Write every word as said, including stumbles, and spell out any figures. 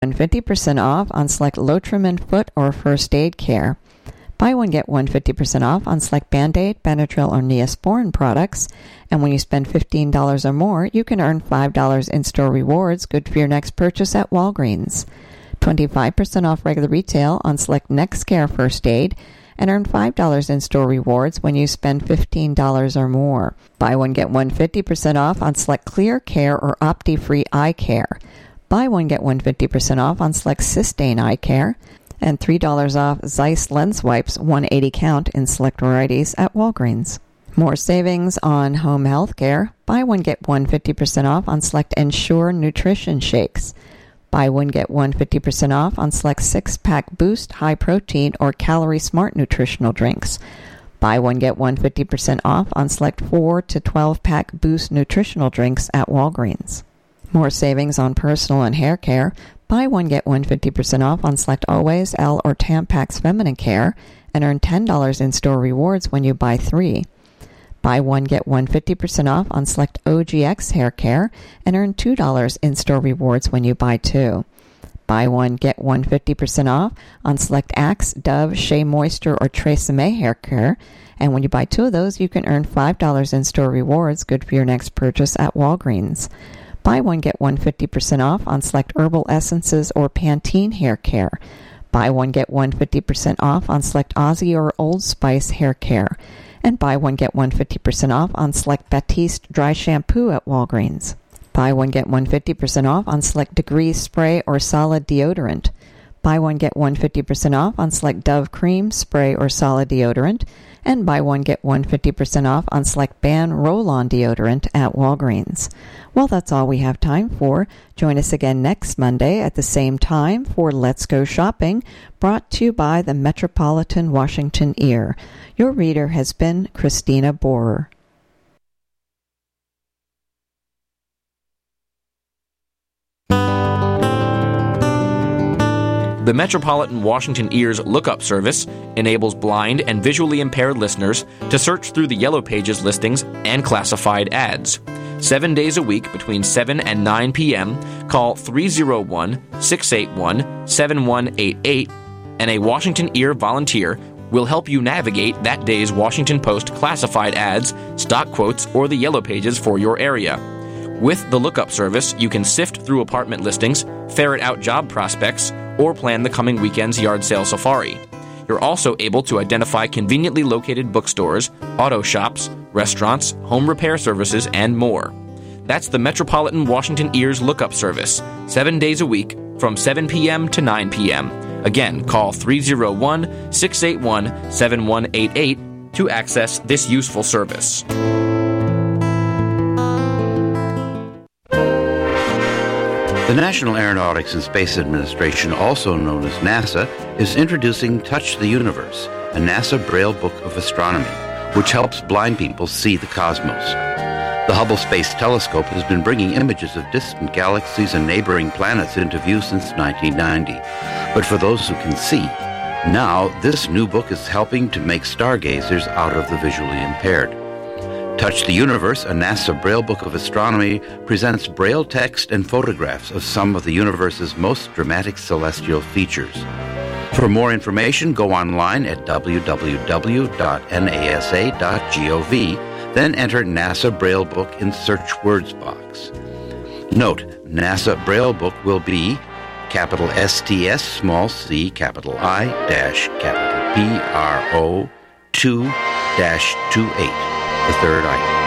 fifty percent off on select Lotrimin foot or first aid care. Buy one, get one fifty percent off on select Band-Aid, Benadryl, or Neosporin products. And when you spend fifteen dollars or more, you can earn five dollars in-store rewards, good for your next purchase at Walgreens. twenty-five percent off regular retail on select NextCare first aid, and earn five dollars in-store rewards when you spend fifteen dollars or more. Buy one, get one fifty percent off on select Clear Care or OptiFree Eye Care. Buy one, get one fifty percent off on select Systane Eye Care, and three dollars off Zeiss Lens Wipes one eighty count in select varieties at Walgreens. More savings on home health care. Buy one, get one fifty percent off on select Ensure Nutrition Shakes. Buy one, get one fifty percent off on select six-pack Boost High Protein or Calorie Smart nutritional drinks. Buy one, get one fifty percent off on select four to twelve-pack Boost nutritional drinks at Walgreens. More savings on personal and hair care. Buy one, get one fifty percent off on select Always, L, or Tampax Feminine Care, and earn ten dollars in-store rewards when you buy three. Buy one, get one fifty percent off on select O G X Hair Care, and earn two dollars in-store rewards when you buy two. Buy one, get one fifty percent off on select Axe, Dove, Shea Moisture, or Tresemme Hair Care, and when you buy two of those, you can earn five dollars in-store rewards, good for your next purchase at Walgreens. Buy one, get one fifty percent off on select Herbal Essences or Pantene Hair Care. Buy one, get one fifty percent off on select Aussie or Old Spice Hair Care. And buy one, get one fifty percent off on select Batiste Dry Shampoo at Walgreens. Buy one, get one fifty percent off on select Degrees Spray or Solid Deodorant. Buy one, get one fifty percent off on select Dove Cream, Spray, or Solid Deodorant. And buy one, get one fifty percent off on select Ban Roll-On Deodorant at Walgreens. Well, that's all we have time for. Join us again next Monday at the same time for Let's Go Shopping, brought to you by the Metropolitan Washington Ear. Your reader has been Christina Borer. The Metropolitan Washington Ear's Lookup Service enables blind and visually impaired listeners to search through the Yellow Pages listings and classified ads. Seven days a week between seven and nine p.m., call three oh one, six eight one, seven one eight eight, and a Washington Ear volunteer will help you navigate that day's Washington Post classified ads, stock quotes, or the Yellow Pages for your area. With the Lookup Service, you can sift through apartment listings, ferret out job prospects, or plan the coming weekend's yard sale safari. You're also able to identify conveniently located bookstores, auto shops, restaurants, home repair services, and more. That's the Metropolitan Washington Ear's Lookup Service, seven days a week from seven p.m. to nine p.m. Again, call three oh one, six eight one, seven one eight eight to access this useful service. The National Aeronautics and Space Administration, also known as NASA, is introducing Touch the Universe, a NASA Braille book of astronomy, which helps blind people see the cosmos. The Hubble Space Telescope has been bringing images of distant galaxies and neighboring planets into view since nineteen ninety. But for those who can see, now this new book is helping to make stargazers out of the visually impaired. Touch the Universe, a NASA Braille book of astronomy, presents Braille text and photographs of some of the universe's most dramatic celestial features. For more information, go online at w w w dot nasa dot gov, then enter NASA Braille book in search words box. Note, NASA Braille book will be capital S T S, small c, capital I, dash, capital P R O, two dash two eight. The third item.